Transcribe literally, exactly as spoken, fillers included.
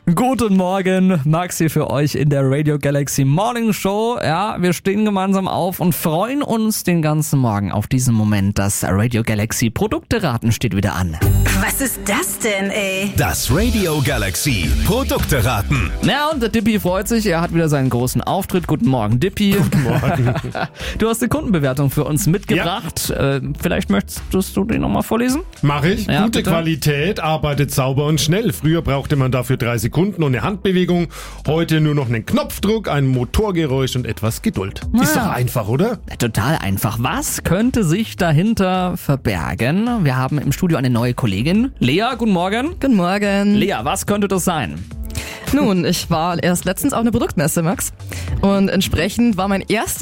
Guten Morgen, Max hier für euch in der Radio Galaxy Morning Show. Ja, wir stehen gemeinsam auf und freuen uns den ganzen Morgen auf diesen Moment. Das Radio Galaxy Produkte-Raten steht wieder an. Was ist das denn, ey? Das Radio Galaxy Produkte-Raten. Ja, und der Dippi freut sich, er hat wieder seinen großen Auftritt. Guten Morgen, Dippi. Guten Morgen. Du hast eine Kundenbewertung für uns mitgebracht. Ja. Äh, vielleicht möchtest du den nochmal vorlesen? Mach ich. Ja, Gute bitte. Qualität, arbeitet sauber und schnell. Früher brauchte man dafür drei Sekunden und eine Handbewegung. Heute nur noch einen Knopfdruck, ein Motorgeräusch und etwas Geduld. Na Ist ja. doch einfach, oder? Ja, total einfach. Was könnte sich dahinter verbergen? Wir haben im Studio eine neue Kollegin. Lea, guten Morgen. Guten Morgen. Lea, was könnte das sein? Nun, ich war erst letztens auf einer Produktmesse, Max. Und entsprechend war mein erstes